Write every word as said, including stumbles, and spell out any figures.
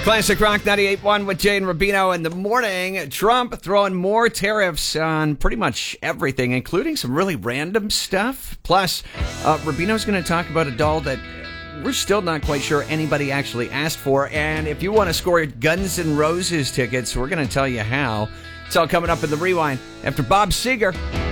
Classic Rock ninety-eight point one with Jay and Rubino in the morning. Trump throwing more tariffs on pretty much everything, including some really random stuff. Plus, uh, Rubino's going to talk about a doll that we're still not quite sure anybody actually asked for. And if you want to score Guns N' Roses tickets, we're going to tell you how. It's all coming up in the Rewind after Bob Seger.